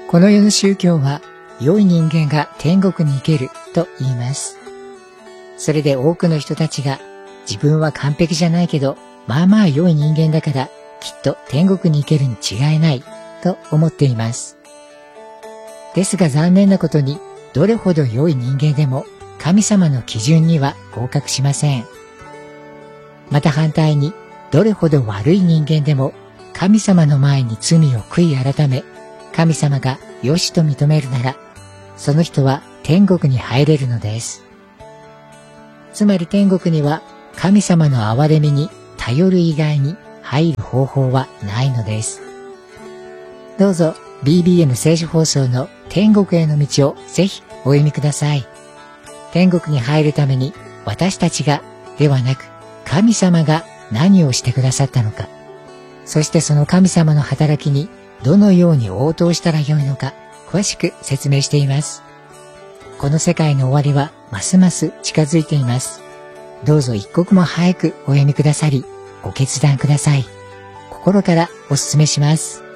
この世の宗教は、良い人間が天国に行けると言います。それで多くの人たちが、自分は完璧じゃないけど、まあまあ良い人間だから、きっと天国に行けるに違いない、と思っています。ですが残念なことに、どれほど良い人間でも、神様の基準には合格しません。また反対に、どれほど悪い人間でも、神様の前に罪を悔い改め、神様が良しと認めるなら、その人は天国に入れるのです。つまり天国には神様の憐れみに頼る以外に入る方法はないのです。どうぞ BBN 聖書放送の天国への道をぜひお読みください。天国に入るために私たちがではなく神様が何をしてくださったのか、そしてその神様の働きにどのように応答したらよいのか詳しく説明しています。この世界の終わりはますます近づいています。どうぞ一刻も早くお読みくださり、ご決断ください。心からお勧めします。